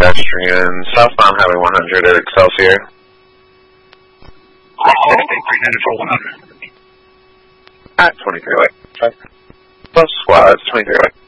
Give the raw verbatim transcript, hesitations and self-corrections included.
pedestrian, southbound Highway one hundred at Excelsior. Headed for one hundred. At twenty-three away. Plus squads, twenty-three away.